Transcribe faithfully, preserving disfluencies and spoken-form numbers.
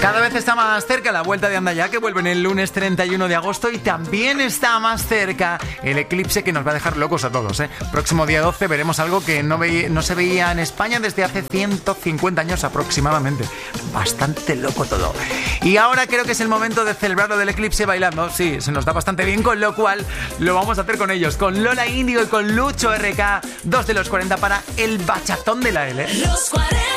Cada vez está más cerca la vuelta de Anda Ya, que vuelven el lunes treinta y uno de agosto, y también está más cerca el eclipse que nos va a dejar locos a todos, ¿eh? Próximo día doce veremos algo que no, ve, no se veía en España desde hace ciento cincuenta años aproximadamente. Bastante loco todo. Y ahora creo que es el momento de celebrar lo del eclipse bailando. Sí, se nos da bastante bien, con lo cual lo vamos a hacer con ellos, con Lola Índigo y con Lucho R K, dos de los cuarenta para el bachatón de la L. Los cuarenta.